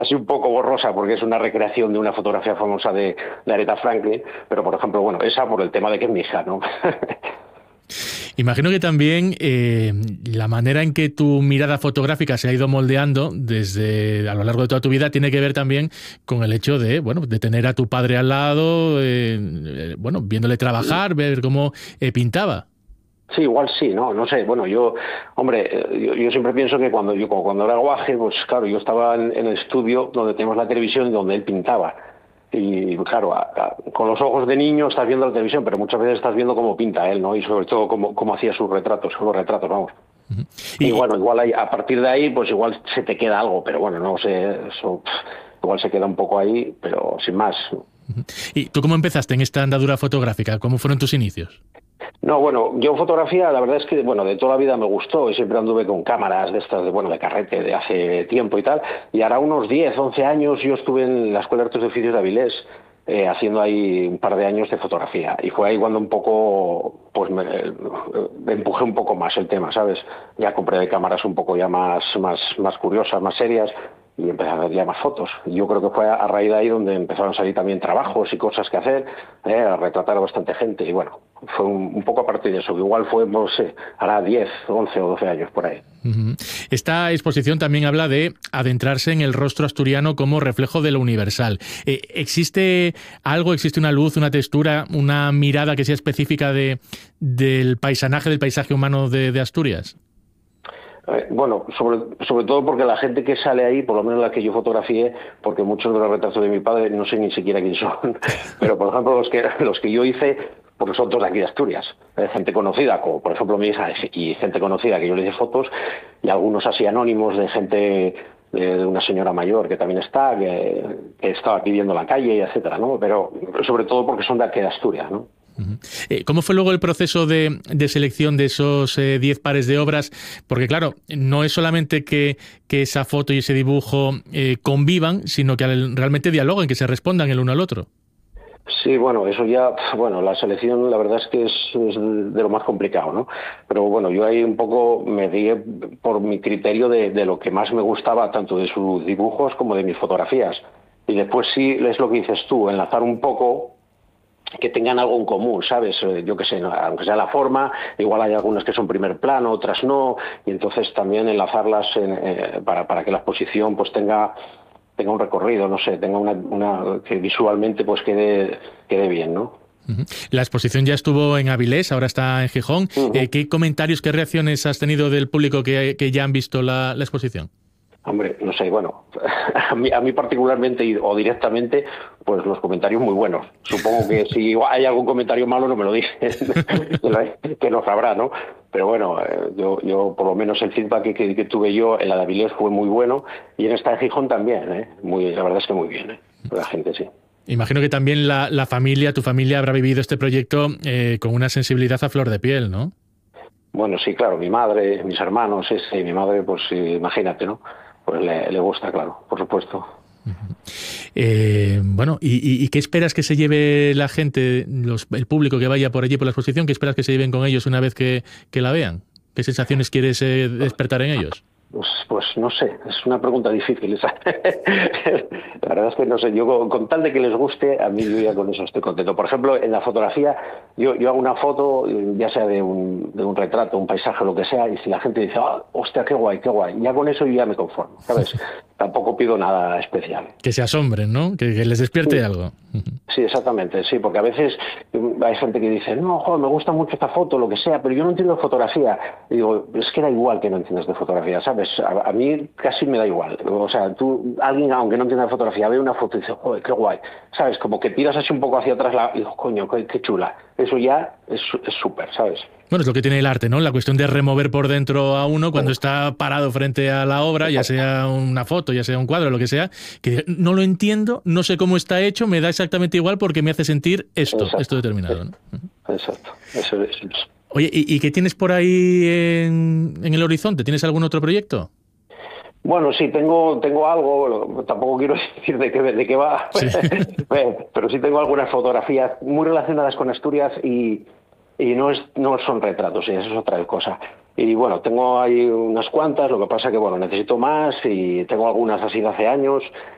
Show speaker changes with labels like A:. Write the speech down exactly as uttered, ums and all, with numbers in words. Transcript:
A: así un poco borrosa porque es una recreación de una fotografía famosa de, de Aretha Franklin, pero por ejemplo, bueno, esa por el tema de que es mi hija, ¿no?
B: Imagino que también eh, la manera en que tu mirada fotográfica se ha ido moldeando desde a lo largo de toda tu vida tiene que ver también con el hecho de, bueno, de tener a tu padre al lado, eh, eh, bueno, viéndole trabajar, ver cómo eh, pintaba.
A: Sí, igual sí, ¿no? No sé, bueno, yo, hombre, eh, yo, yo siempre pienso que cuando yo cuando era guaje, pues claro, yo estaba en, en el estudio donde tenemos la televisión y donde él pintaba. Y claro, a- a- con los ojos de niño estás viendo la televisión, pero muchas veces estás viendo cómo pinta él, ¿no? Y sobre todo cómo, cómo hacía sus retratos, sus retratos, vamos. Y
B: Y,
A: bueno, igual ahí, a partir de ahí, pues igual se te queda algo, pero bueno, no sé, eso pff, igual se queda un poco ahí, pero sin más.
B: ¿Y tú cómo empezaste en esta andadura fotográfica? ¿Cómo fueron tus inicios?
A: No, bueno, yo fotografía, la verdad es que, bueno, de toda la vida me gustó y siempre anduve con cámaras de estas, de, bueno, de carrete de hace tiempo y tal. Y ahora unos diez, once años yo estuve en la Escuela de Artes de Oficios de Avilés eh, haciendo ahí un par de años de fotografía. Y fue ahí cuando un poco, pues me, me empujé un poco más el tema, ¿sabes? Ya compré cámaras un poco ya más, más, más curiosas, más serias y empecé a hacer ya más fotos. Y yo creo que fue a raíz de ahí donde empezaron a salir también trabajos y cosas que hacer, eh, a retratar a bastante gente. Y bueno, fue un, un poco a partir de eso, que igual fue, no sé, hará diez, once o doce años por ahí.
B: Ujú. Esta exposición también habla de adentrarse en el rostro asturiano como reflejo de lo universal. Eh, ¿Existe algo, existe una luz, una textura, una mirada que sea específica de, del paisanaje, del paisaje humano de, de Asturias?
A: Eh, bueno, sobre, sobre todo porque la gente que sale ahí, por lo menos la que yo fotografié, porque muchos de los retratos de mi padre no sé ni siquiera quién son, pero por ejemplo los que, los que yo hice, porque son todos de aquí de Asturias, eh, gente conocida, como por ejemplo mi hija, y gente conocida que yo le hice fotos, y algunos así anónimos de gente, de, de una señora mayor que también está, que, que estaba aquí viendo la calle, y etcétera, ¿no? Pero sobre todo porque son de aquí de Asturias, ¿no?
B: Ujú. Eh, ¿Cómo fue luego el proceso de, de selección de esos eh, diez pares de obras? Porque claro, no es solamente que, que esa foto y ese dibujo eh, convivan, sino que al- realmente dialoguen, que se respondan el uno al otro.
A: Sí, bueno, eso ya, bueno, la selección la verdad es que es, es de lo más complicado, ¿no? Pero bueno, yo ahí un poco me guié por mi criterio de, de lo que más me gustaba, tanto de sus dibujos como de mis fotografías. Y después sí, es lo que dices tú, enlazar un poco que tengan algo en común, ¿sabes? Eh, Yo qué sé, no, aunque sea la forma, igual hay algunas que son primer plano, otras no, y entonces también enlazarlas en, eh, para, para que la exposición pues tenga tenga un recorrido, no sé, tenga una, una que visualmente pues quede, quede bien, ¿no?
B: Ujú. La exposición ya estuvo en Avilés, ahora está en Gijón. Eh,
A: Ujú.
B: ¿Qué comentarios, qué reacciones has tenido del público que, que ya han visto la, la exposición?
A: Hombre, no sé, bueno, a mí, a mí particularmente y- o directamente, pues los comentarios muy buenos. Supongo que si hay algún comentario malo no me lo dicen, que no sabrá, ¿no? Pero bueno, eh, yo, yo por lo menos el feedback que, que, que tuve yo en la de Avilés fue muy bueno y en esta de Gijón también, ¿eh? Muy, la verdad es que muy bien, ¿eh? La gente sí.
B: Imagino que también la, la familia, tu familia habrá vivido este proyecto eh, con una sensibilidad a flor de piel, ¿no?
A: Bueno, sí, claro, mi madre, mis hermanos, ese, mi madre, pues eh, imagínate, ¿no? Pues le, le gusta, claro, por supuesto.
B: Eh, bueno, ¿y, y, y qué esperas que se lleve la gente, los, el público que vaya por allí por la exposición? ¿Qué esperas que se lleven con ellos una vez que, que la vean? ¿Qué sensaciones quieres eh, despertar en ellos?
A: Pues, pues no sé, es una pregunta difícil esa. La verdad es que no sé, yo con, con tal de que les guste, a mí yo ya con eso estoy contento. Por ejemplo, en la fotografía, yo, yo hago una foto, ya sea de un, de un retrato, un paisaje, lo que sea, y si la gente dice, ah, hostia, qué guay, qué guay, ya con eso yo ya me conformo, ¿sabes? Tampoco pido nada especial.
B: Que se asombren, ¿no? Que, que les despierte
A: Sí.
B: algo.
A: Sí, exactamente, sí, porque a veces mm, hay gente que dice, no, joder, me gusta mucho esta foto, lo que sea, pero yo no entiendo de fotografía. Y digo, es que da igual que no entiendas de fotografía, ¿sabes? A, a mí casi me da igual. O sea, tú, alguien, aunque no entienda de fotografía, ve una foto y dice, joder, qué guay. ¿Sabes? Como que tiras así un poco hacia atrás la, y digo, coño, qué, qué chula. Eso ya es es súper, ¿sabes?
B: Bueno, es lo que tiene el arte, ¿no? La cuestión de remover por dentro a uno cuando está parado frente a la obra, ya
A: Exacto,
B: sea una foto, ya sea un cuadro, lo que sea, que no lo entiendo, no sé cómo está hecho, me da exactamente igual porque me hace sentir esto, esto
A: exacto, sí,
B: determinado, ¿no?
A: exacto. Eso es.
B: Oye, ¿y, y qué tienes por ahí en, en el horizonte? ¿Tienes algún otro proyecto?
A: Bueno, sí, tengo, tengo algo, bueno, tampoco quiero decir de qué, de qué va,
B: Sí.
A: pero sí tengo algunas fotografías muy relacionadas con Asturias y, y no, es, no son retratos, y eso es otra cosa. Y bueno, tengo ahí unas cuantas, lo que pasa que bueno, necesito más y tengo algunas así de hace años